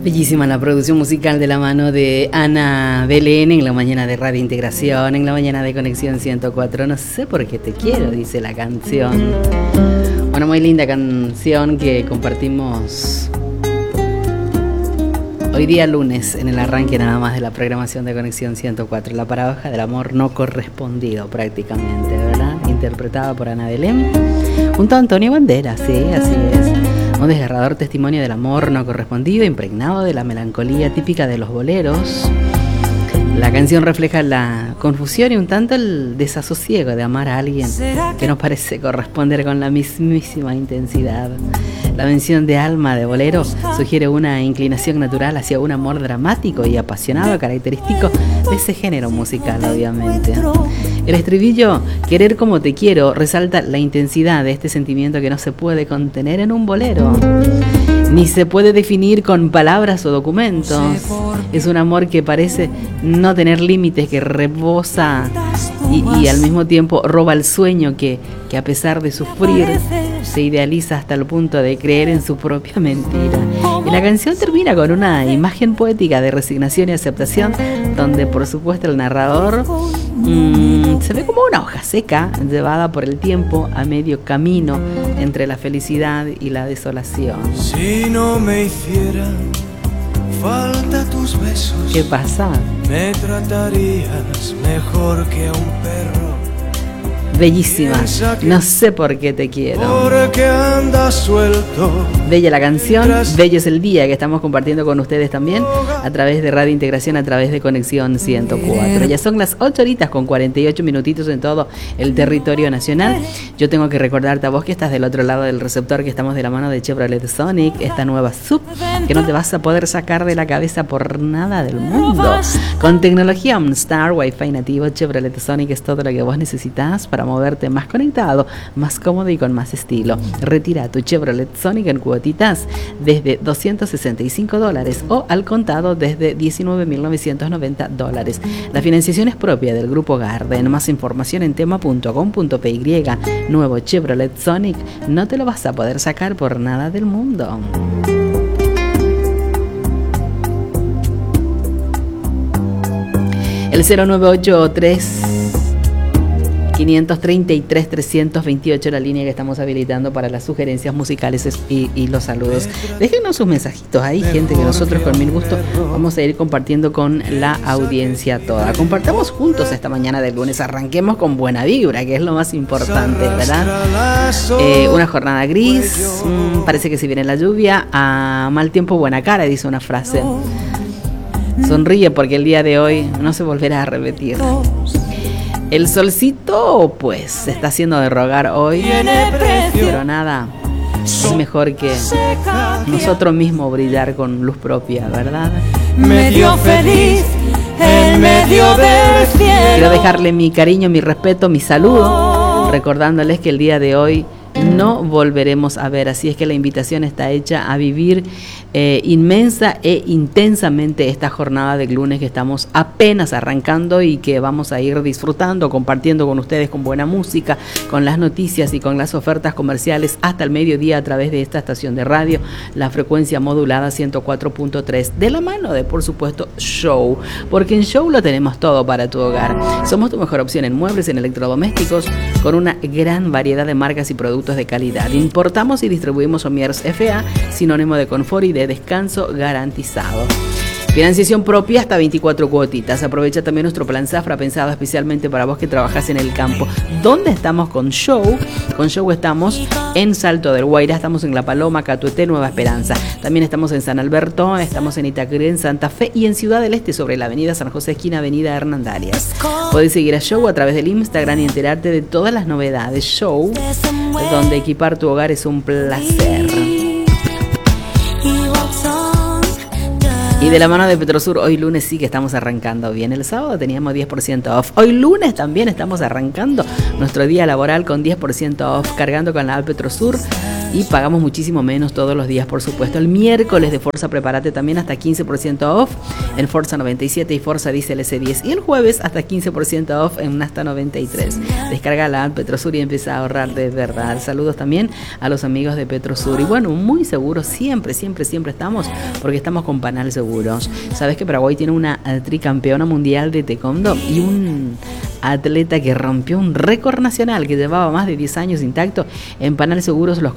Bellísima la producción musical de la mano de Ana Belén en la mañana de Radio Integración, en la mañana de Conexión 104. No sé por qué te quiero, dice la canción. Bueno, muy linda canción que compartimos hoy día lunes en el arranque nada más de la programación de Conexión 104. La paradoja del amor no correspondido prácticamente, ¿verdad? Interpretada por Ana Belén junto a Antonio Banderas, sí, así es. Un desgarrador testimonio del amor no correspondido, impregnado de la melancolía típica de los boleros. La canción refleja la confusión y un tanto el desasosiego de amar a alguien que nos parece corresponder con la mismísima intensidad. La mención de alma de bolero sugiere una inclinación natural hacia un amor dramático y apasionado, característico de ese género musical, obviamente. El estribillo, querer como te quiero, resalta la intensidad de este sentimiento que no se puede contener en un bolero, ni se puede definir con palabras o documentos. Es un amor que parece no tener límites, que rebosa y al mismo tiempo roba el sueño que a pesar de sufrir se idealiza hasta el punto de creer en su propia mentira. Y la canción termina con una imagen poética de resignación y aceptación, donde por supuesto el narrador se ve como una hoja seca llevada por el tiempo a medio camino entre la felicidad y la desolación. Si no me hicieran falta tus besos, ¿qué pasa? Me tratarías mejor que a un perro. Bellísima, no sé por qué te quiero. Porque andas suelto. Bella la canción, bello es el día que estamos compartiendo con ustedes también a través de Radio Integración, a través de Conexión 104. Ya son las 8 horitas con 48 minutitos en todo el territorio nacional. Yo tengo que recordarte a vos que estás del otro lado del receptor, que estamos de la mano de Chevrolet Sonic, esta nueva sub que no te vas a poder sacar de la cabeza por nada del mundo. Con tecnología OnStar, Wi-Fi nativo, Chevrolet Sonic es todo lo que vos necesitas para moverte más conectado, más cómodo y con más estilo. Retira tu Chevrolet Sonic en cuotitas desde $265 o al contado desde $19.990. La financiación es propia del Grupo Garden. Más información en tema.com.py. Nuevo Chevrolet Sonic, no te lo vas a poder sacar por nada del mundo. El 0983 533 328, la línea que estamos habilitando para las sugerencias musicales y los saludos. Déjenos sus mensajitos ahí, gente, que nosotros con mil gusto vamos a ir compartiendo con la audiencia toda. Compartamos juntos esta mañana del lunes, arranquemos con buena vibra, que es lo más importante, ¿verdad? Una jornada gris, parece que si viene la lluvia, a mal tiempo buena cara, dice una frase. Sonríe porque el día de hoy no se volverá a repetir. El solcito, pues, se está haciendo de rogar hoy, pero nada, es mejor que nosotros mismos brillar con luz propia, ¿verdad? Medio feliz en medio del cielo. Quiero dejarle mi cariño, mi respeto, mi saludo, recordándoles que el día de hoy no volveremos a ver, así es que la invitación está hecha a vivir inmensa e intensamente esta jornada de lunes que estamos apenas arrancando y que vamos a ir disfrutando, compartiendo con ustedes con buena música, con las noticias y con las ofertas comerciales hasta el mediodía a través de esta estación de radio, la frecuencia modulada 104.3, de la mano de, por supuesto, Show, porque en Show lo tenemos todo para tu hogar. Somos tu mejor opción en muebles, en electrodomésticos, con una gran variedad de marcas y productos de calidad. Importamos y distribuimos Somiers FA, sinónimo de confort y de descanso garantizado. Financiación propia hasta 24 cuotitas. Aprovecha también nuestro plan Zafra, pensado especialmente para vos que trabajás en el campo. ¿Dónde estamos con Show? Con Show estamos en Salto del Guairá, estamos en La Paloma, Catuete, Nueva Esperanza. También estamos en San Alberto, estamos en Itacuré, en Santa Fe y en Ciudad del Este, sobre la avenida San José, esquina avenida Hernandarias. Podés seguir a Show a través del Instagram y enterarte de todas las novedades. Show, donde equipar tu hogar es un placer. Y de la mano de Petrosur, hoy lunes sí que estamos arrancando bien. El sábado teníamos 10% off. Hoy lunes también estamos arrancando nuestro día laboral con 10% off, cargando con la app Petrosur y pagamos muchísimo menos todos los días, por supuesto. El miércoles de Forza Prepárate también hasta 15% off en Forza 97 y Forza Diesel S10, y el jueves hasta 15% off en Nasta 93. Descarga la app Petrosur y empieza a ahorrar de verdad. Saludos también a los amigos de Petrosur. Y bueno, muy seguros siempre estamos, porque estamos con Panal Seguros. Sabes que Paraguay tiene una tricampeona mundial de taekwondo y un atleta que rompió un récord nacional que llevaba más de 10 años intacto. En Panal Seguros los